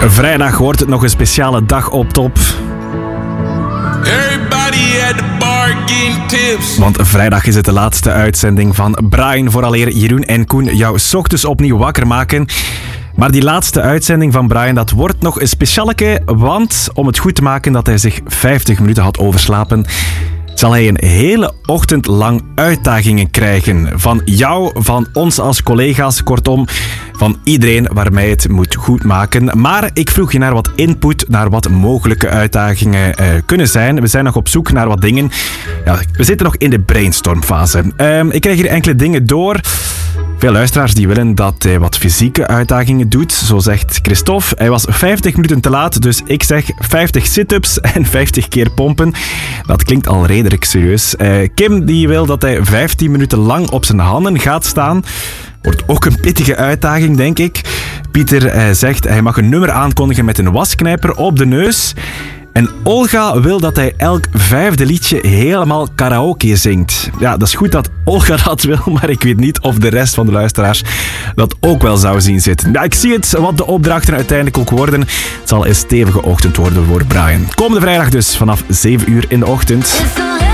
Vrijdag wordt het nog een speciale dag op top. Want vrijdag is het de laatste uitzending van Brian, vooraleer Jeroen en Koen jou 's ochtends opnieuw wakker maken. Maar die laatste uitzending van Brian, dat wordt nog een specialeke, want om het goed te maken dat hij zich 50 minuten had overslapen, zal hij een hele ochtend lang uitdagingen krijgen. Van jou, van ons als collega's, kortom, van iedereen waarmee het moet goed maken. Maar ik vroeg je naar wat input, naar wat mogelijke uitdagingen kunnen zijn. We zijn nog op zoek naar wat dingen. Ja, we zitten nog in de brainstormfase. Ik krijg hier enkele dingen door. Veel luisteraars die willen dat hij wat fysieke uitdagingen doet. Zo zegt Christophe. Hij was 50 minuten te laat, dus ik zeg 50 sit-ups en 50 keer pompen. Dat klinkt al redelijk serieus. Kim die wil dat hij 15 minuten lang op zijn handen gaat staan. Wordt ook een pittige uitdaging, denk ik. Pieter zegt hij mag een nummer aankondigen met een wasknijper op de neus. En Olga wil dat hij elk 5e liedje helemaal karaoke zingt. Ja, dat is goed dat Olga dat wil, maar ik weet niet of de rest van de luisteraars dat ook wel zou zien zitten. Ja, ik zie het, wat de opdrachten uiteindelijk ook worden. Het zal een stevige ochtend worden voor Brian. Komende vrijdag dus, vanaf 7 uur in de ochtend.